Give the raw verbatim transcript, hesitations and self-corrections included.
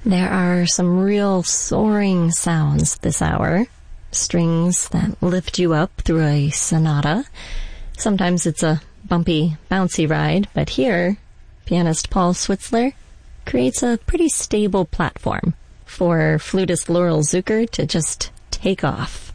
There are some real soaring sounds this hour. Strings that lift you up through a sonata. Sometimes it's a bumpy, bouncy ride, but here, pianist Paul Switzler creates a pretty stable platform for flutist Laurel Zucker to just take off.